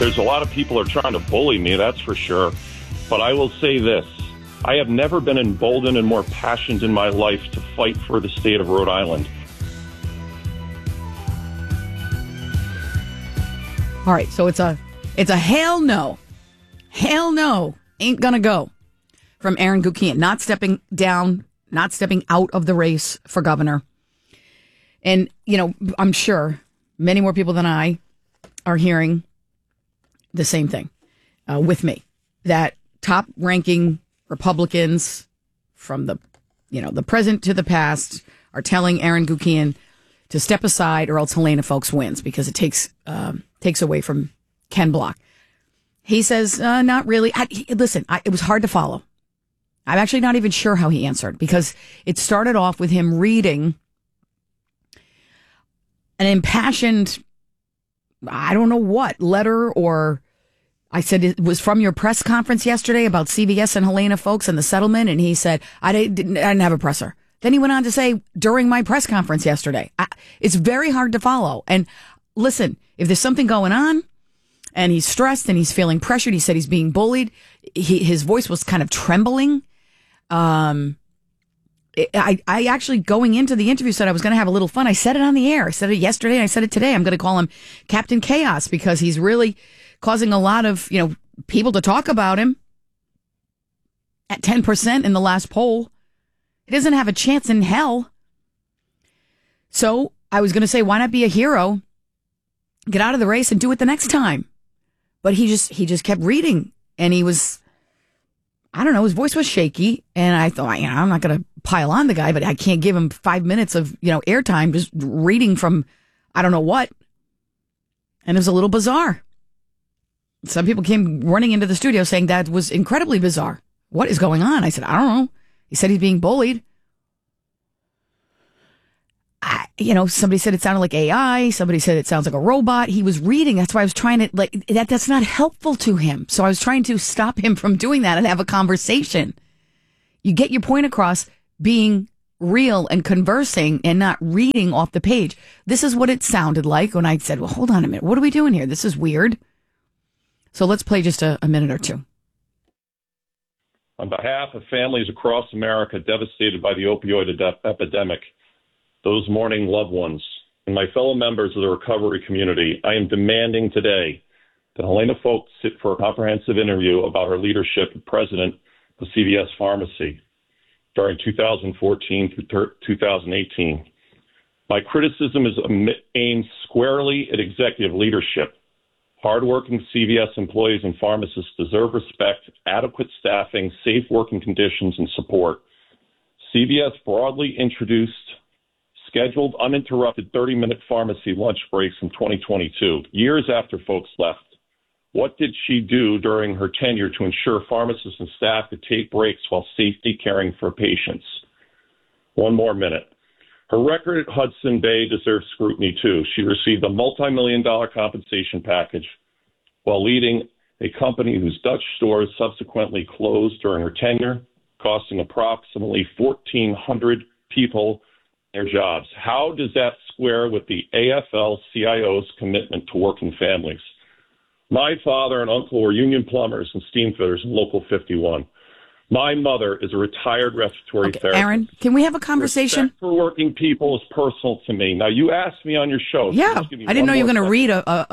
There's a lot of people who are trying to bully me, that's for sure. But I will say this. I have never been emboldened and more passionate in my life to fight for the state of Rhode Island. All right, so it's a hell no. Hell no. Ain't gonna go. From Aaron Guckian, not stepping down, not stepping out of the race for governor. And, you know, I'm sure many more people than I are hearing the same thing with me, that top ranking Republicans from the present to the past are telling Aaron Guckian to step aside or else Helena Foulkes wins because it takes away from Ken Block. He says, not really. It was hard to follow. I'm actually not even sure how he answered because it started off with him reading an impassioned, I don't know what, letter, or I said it was from your press conference yesterday about CVS and Helena Foulkes and the settlement. And he said, I didn't have a presser. Then he went on to say, during my press conference yesterday. It's very hard to follow. And listen, if there's something going on and he's stressed and he's feeling pressured, he said he's being bullied. His voice was kind of trembling. I actually, going into the interview, said I was going to have a little fun. I said it on the air. I said it yesterday. I said it today. I'm going to call him Captain Chaos because he's really causing a lot of, people to talk about him. At 10% in the last poll, he doesn't have a chance in hell. So I was going to say, why not be a hero? Get out of the race and do it the next time. But he just kept reading, and he was, I don't know, his voice was shaky, and I thought, I'm not going to pile on the guy, but I can't give him 5 minutes of, airtime just reading from I don't know what. And it was a little bizarre. Some people came running into the studio saying that was incredibly bizarre. What is going on? I said, I don't know. He said he's being bullied. Somebody said it sounded like AI. Somebody said it sounds like a robot. He was reading. That's why I was trying to, that's not helpful to him. So I was trying to stop him from doing that and have a conversation. You get your point across being real and conversing and not reading off the page. This is what it sounded like when I said, well, hold on a minute. What are we doing here? This is weird. So let's play just a minute or two. On behalf of families across America devastated by the opioid epidemic, those mourning loved ones, and my fellow members of the recovery community, I am demanding today that Helena Foulkes sit for a comprehensive interview about her leadership as president of CVS Pharmacy during 2014 through 2018. My criticism is aimed squarely at executive leadership. Hardworking CVS employees and pharmacists deserve respect, adequate staffing, safe working conditions, and support. CVS broadly introduced scheduled uninterrupted 30-minute pharmacy lunch breaks in 2022, years after Foulkes left. What did she do during her tenure to ensure pharmacists and staff could take breaks while safely caring for patients? One more minute. Her record at Hudson Bay deserves scrutiny, too. She received a multi-million-dollar compensation package while leading a company whose Dutch stores subsequently closed during her tenure, costing approximately 1,400 people their jobs. How does that square with the AFL-CIO's commitment to working families? My father and uncle were union plumbers and steam fitters in Local 51. My mother is a retired respiratory therapist. Aaron, can we have a conversation? Respect for working people is personal to me. Now, you asked me on your show. Yeah, I didn't know you were going to read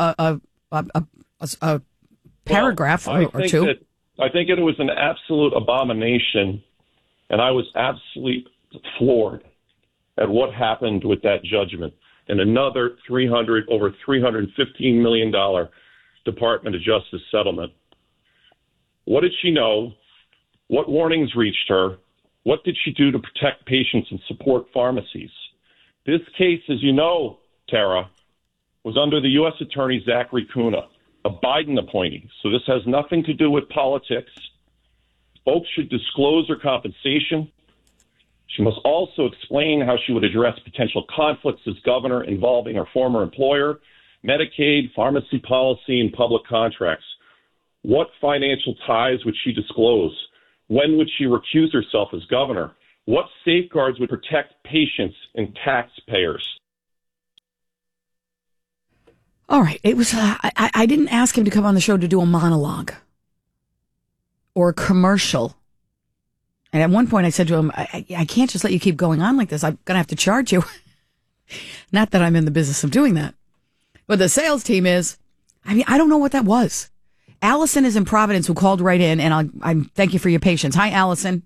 a paragraph or two. I think it was an absolute abomination, and I was absolutely floored at what happened with that judgment and another over $315 million Department of Justice settlement. What did she know? What warnings reached her? What did she do to protect patients and support pharmacies? This case, as you know, Tara, was under the U.S. Attorney Zachary Kuna, a Biden appointee. So this has nothing to do with politics. Folks should disclose her compensation. She must also explain how she would address potential conflicts as governor involving her former employer, Medicaid, pharmacy policy, and public contracts. What financial ties would she disclose? When would she recuse herself as governor? What safeguards would protect patients and taxpayers? All right. It was, I didn't ask him to come on the show to do a monologue or a commercial. And at one point I said to him, I can't just let you keep going on like this. I'm going to have to charge you. Not that I'm in the business of doing that. But the sales team is, I don't know what that was. Allison is in Providence, who called right in, and I thank you for your patience. Hi, Allison.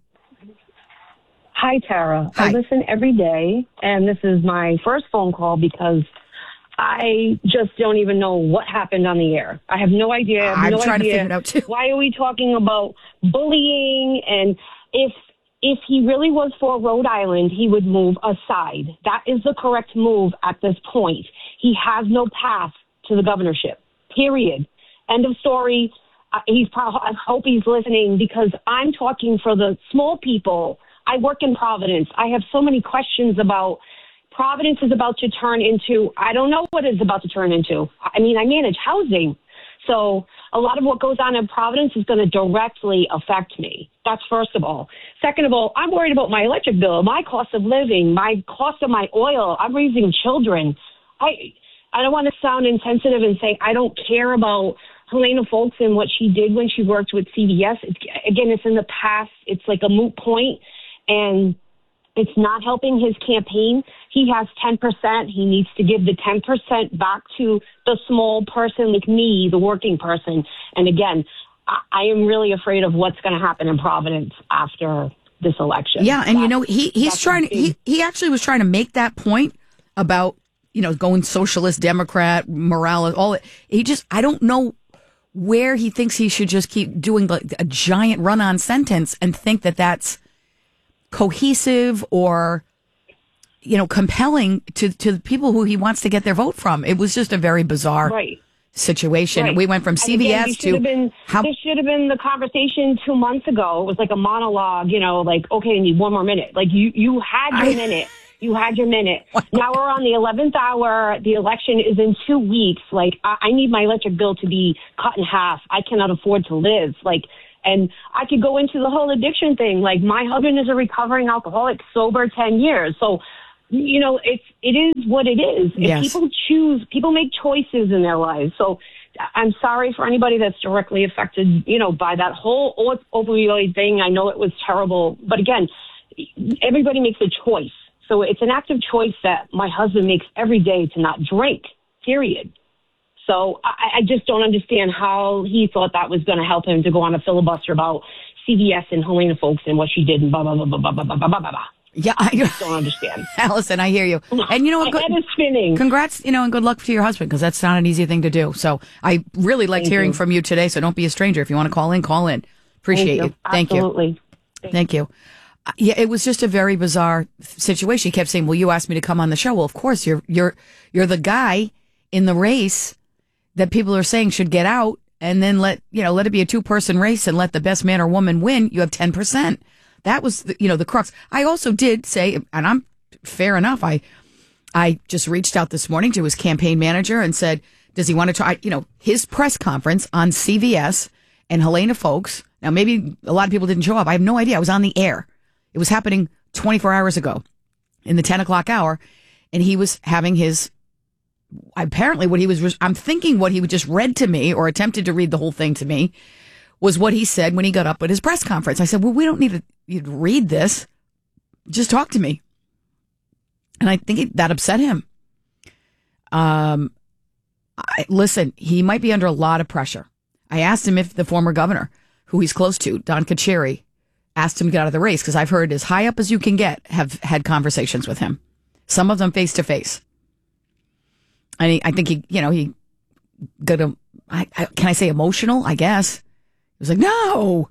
Hi, Tara. Hi. I listen every day, and this is my first phone call because I just don't even know what happened on the air. I have no idea. I'm trying to figure it out, too. Why are we talking about bullying? And if he really was for Rhode Island, he would move aside. That is the correct move at this point. He has no path to the governorship, period. End of story. I hope he's listening because I'm talking for the small people. I work in Providence. I have so many questions about Providence is about to turn into, I don't know what it's about to turn into. I mean, I manage housing. So a lot of what goes on in Providence is going to directly affect me. That's first of all. Second of all, I'm worried about my electric bill, my cost of living, my cost of my oil. I'm raising children. I don't want to sound insensitive and say I don't care about Helena Folks and what she did when she worked with CVS. It's in the past. It's like a moot point, and it's not helping his campaign. He has 10%. He needs to give the 10% back to the small person like me, the working person. And again, I am really afraid of what's going to happen in Providence after this election. Yeah, and he's trying. He actually was trying to make that point about going socialist, Democrat, Morales, all it. I don't know where he thinks he should just keep doing a giant run-on sentence and think that that's cohesive or, compelling to the people who he wants to get their vote from. It was just a very bizarre situation. Right. We went from CVS this should have been the conversation 2 months ago. It was like a monologue, okay, I need one more minute. Like you had your minute. You had your minute. Now we're on the 11th hour. The election is in 2 weeks. I need my electric bill to be cut in half. I cannot afford to live. And I could go into the whole addiction thing. My husband is a recovering alcoholic, sober 10 years. So, it is what it is. Yes. If people make choices in their lives. So I'm sorry for anybody that's directly affected, by that whole opioid thing. I know it was terrible. But again, everybody makes a choice. So it's an active choice that my husband makes every day to not drink, period. So I just don't understand how he thought that was going to help him to go on a filibuster about CVS and Helena Folks and what she did and blah, blah, blah, blah, blah, blah, blah, blah, blah. Yeah, I just don't understand. Allison, I hear you. And you know what? My head is spinning. Congrats, and good luck to your husband, because that's not an easy thing to do. So I really liked hearing from you today, so don't be a stranger. If you want to call in, call in. Appreciate you. Thank you. Absolutely. Thank you. Yeah, it was just a very bizarre situation. He kept saying, well, you asked me to come on the show. Well, of course, you're the guy in the race that people are saying should get out, and then let it be a 2-person race and let the best man or woman win. You have 10%. That was the crux. I also did say, and I'm fair enough. I just reached out this morning to his campaign manager and said, does he want to try, his press conference on CVS and Helena Folks. Now, maybe a lot of people didn't show up. I have no idea. I was on the air. It was happening 24 hours ago in the 10 o'clock hour. And he was having apparently I'm thinking what he just read to me, or attempted to read the whole thing to me, was what he said when he got up at his press conference. I said, well, we don't need to read this. Just talk to me. And I think that upset him. Listen, he might be under a lot of pressure. I asked him if the former governor, who he's close to, Don Carcieri, asked him to get out of the race, because I've heard as high up as you can get have had conversations with him. Some of them face to face. And I think he got can I say emotional? I guess. He was like, no,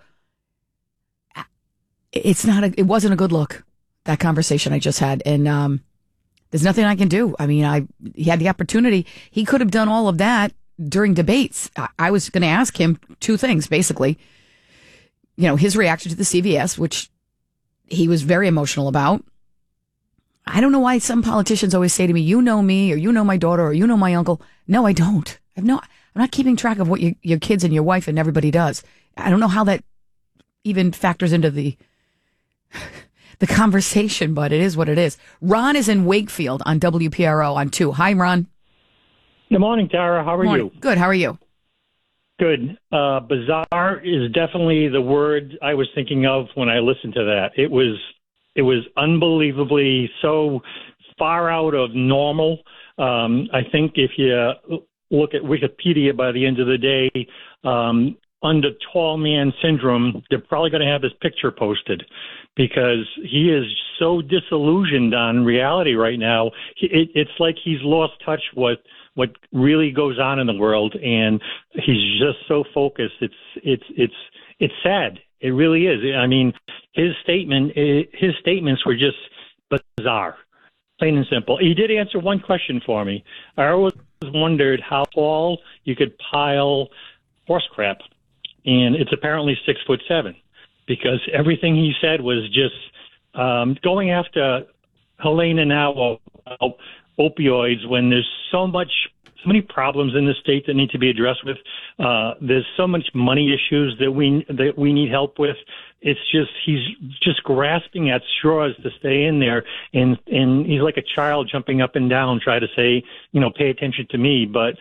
it wasn't a good look, that conversation I just had. And, there's nothing I can do. I mean, he had the opportunity. He could have done all of that during debates. I was going to ask him 2 things, basically. His reaction to the CVS, which he was very emotional about. I don't know why some politicians always say to me, you know me, or you know my daughter, or you know my uncle. No, I don't. I'm not keeping track of what your kids and your wife and everybody does. I don't know how that even factors into the conversation, but it is what it is. Ron is in Wakefield on WPRO on 2. Hi, Ron. Good morning, Tara. How are Morning. you? Good. How are you? Good. Bizarre is definitely the word I was thinking of when I listened to that. It was unbelievably so far out of normal. I think if you look at Wikipedia by the end of the day, under tall man syndrome, they're probably going to have his picture posted because he is so disillusioned on reality right now. It's like he's lost touch with what really goes on in the world, and he's just so focused. It's sad. It really is. I mean, his statements were just bizarre, plain and simple. He did answer one question for me. I always wondered how tall you could pile horse crap, and it's apparently 6'7", because everything he said was just going after Helena now about opioids when there's so many problems in the state that need to be addressed with. There's so much money issues that we need help with. It's just he's just grasping at straws to stay in there, and he's like a child jumping up and down, try to say, pay attention to me, but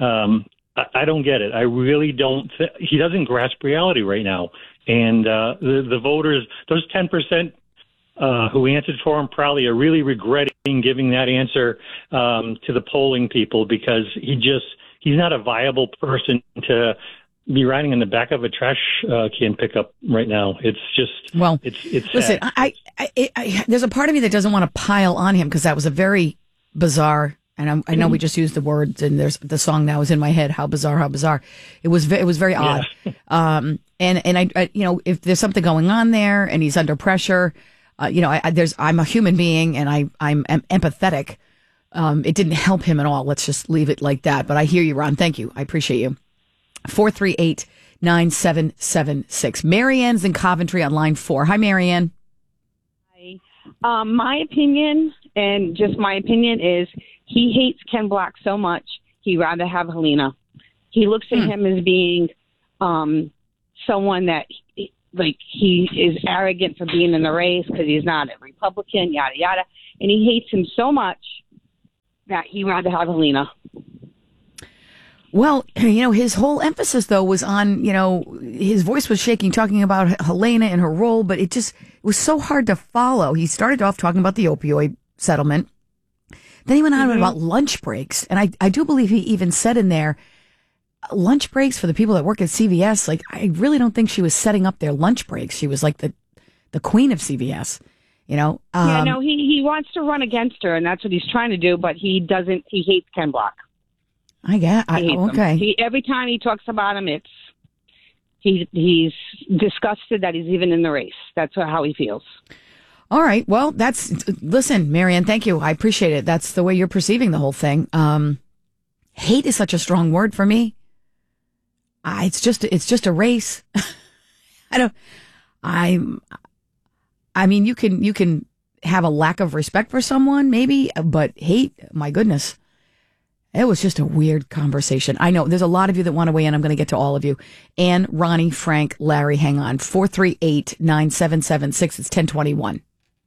I don't get it. I really don't. He doesn't grasp reality right now, and the voters, those 10%. Who answered for him probably are really regretting giving that answer to the polling people, because he's not a viable person to be riding in the back of a trash can pickup right now. It's just, it's listen, sad. I there's a part of me that doesn't want to pile on him, because that was a very bizarre, and I know we just used the words, and there's the song now is in my head. How bizarre, how bizarre. It was very odd. And I if there's something going on there and he's under pressure, I'm a human being, and I'm empathetic. It didn't help him at all. Let's just leave it like that. But I hear you, Ron. Thank you. I appreciate you. 438-9776. Marianne's in Coventry on line 4. Hi, Marianne. Hi. My opinion, and just my opinion, is he hates Ken Block so much, he'd rather have Helena. He looks at him as being someone that... he is arrogant for being in the race because he's not a Republican, yada, yada. And he hates him so much that he'd rather have Helena. Well, his whole emphasis, though, was on, his voice was shaking, talking about Helena and her role, but it was so hard to follow. He started off talking about the opioid settlement. Then he went on about lunch breaks. And I do believe he even said in there, lunch breaks for the people that work at CVS. Like, I really don't think she was setting up their lunch breaks. She was like the queen of CVS, he wants to run against her, and that's what he's trying to do, but he hates Ken Block. I guess. Okay. Every time he talks about him, he's disgusted that he's even in the race. That's how he feels. All right. Well, listen, Marianne, thank you. I appreciate it. That's the way you're perceiving the whole thing. Hate is such a strong word for me. It's just a race. I mean, you can have a lack of respect for someone, maybe, but hate, my goodness. It was just a weird conversation. I know there's a lot of you that want to weigh in. I'm going to get to all of you. Ann, Ronnie, Frank, Larry, hang on. 438-9776. It's 1021.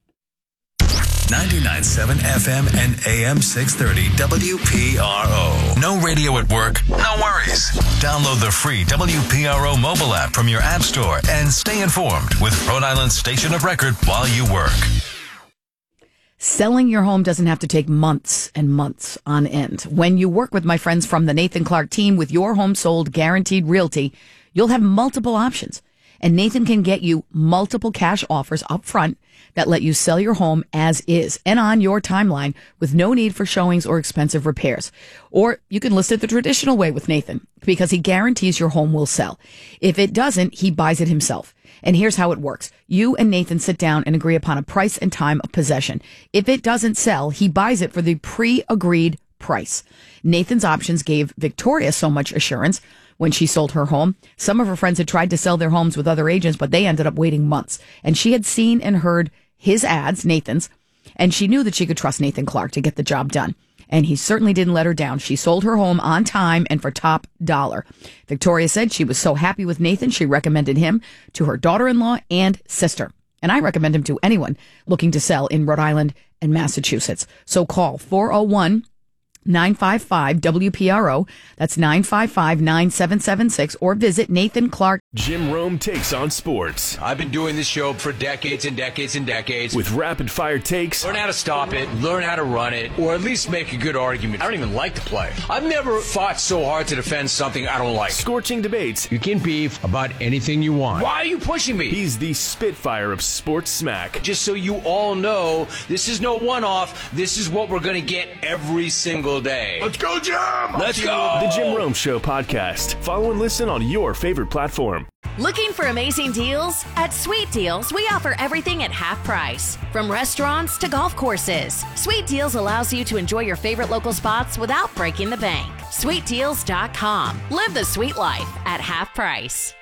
99.7 FM and AM 630 WPRO. No radio at work? No worries. Download the free WPRO mobile app from your app store and stay informed with Rhode Island's station of record while you work. Selling your home doesn't have to take months and months on end. When you work with my friends from the Nathan Clark team with your home sold guaranteed realty, you'll have multiple options. And Nathan can get you multiple cash offers up front that let you sell your home as is and on your timeline with no need for showings or expensive repairs. Or you can list it the traditional way with Nathan because he guarantees your home will sell. If it doesn't, he buys it himself. And here's how it works. You and Nathan sit down and agree upon a price and time of possession. If it doesn't sell, he buys it for the pre-agreed price. Nathan's options gave Victoria so much assurance when she sold her home. Some of her friends had tried to sell their homes with other agents, but they ended up waiting months. And she had seen and heard his ads, Nathan's, and she knew that she could trust Nathan Clark to get the job done. And he certainly didn't let her down. She sold her home on time and for top dollar. Victoria said she was so happy with Nathan, she recommended him to her daughter-in-law and sister. And I recommend him to anyone looking to sell in Rhode Island and Massachusetts. So call 401 955-WPRO. That's 955-9776. Or visit Nathan Clark. Jim Rome takes on sports. I've been doing this show for decades and decades and decades. With rapid-fire takes. Learn how to stop it, learn how to run it, or at least make a good argument. I don't even like the play. I've never fought so hard to defend something I don't like. Scorching debates. You can beef about anything you want. Why are you pushing me? He's the Spitfire of sports smack. Just so you all know, this is no one-off. This is what we're going to get every single day. Let's go, Jim! Let's go! The Jim Rome Show podcast. Follow and listen on your favorite platform. Looking for amazing deals? At Sweet Deals, we offer everything at half price. From restaurants to golf courses, Sweet Deals allows you to enjoy your favorite local spots without breaking the bank. SweetDeals.com. Live the sweet life at half price.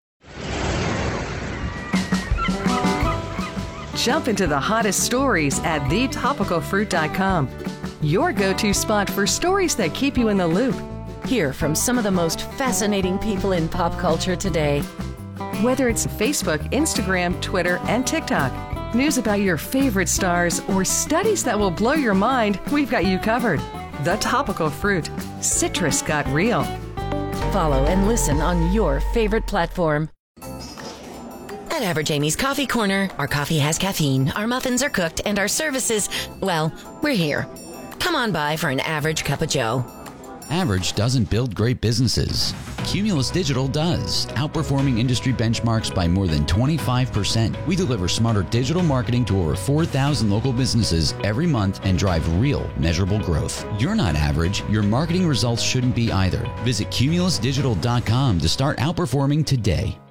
Jump into the hottest stories at thetopicalfruit.com. Your go-to spot for stories that keep you in the loop. Hear from some of the most fascinating people in pop culture today. Whether it's Facebook, Instagram, Twitter, and TikTok, news about your favorite stars, or studies that will blow your mind, we've got you covered. The Topical Fruit. Citrus got real. Follow and listen on your favorite platform. At Average Amy's Coffee Corner, our coffee has caffeine, our muffins are cooked, and our services, well, we're here. Come on by for an average cup of joe. Average doesn't build great businesses. Cumulus Digital does, outperforming industry benchmarks by more than 25%. We deliver smarter digital marketing to over 4,000 local businesses every month and drive real, measurable growth. You're not average. Your marketing results shouldn't be either. Visit cumulusdigital.com to start outperforming today.